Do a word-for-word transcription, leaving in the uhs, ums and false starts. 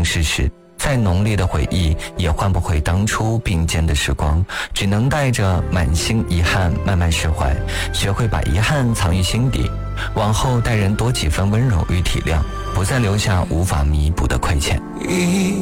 逝时，再浓烈的回忆也换不回当初并肩的时光，只能带着满心遗憾慢慢释怀，学会把遗憾藏于心底，往后待人多几分温柔与体谅，不再留下无法弥补的亏欠。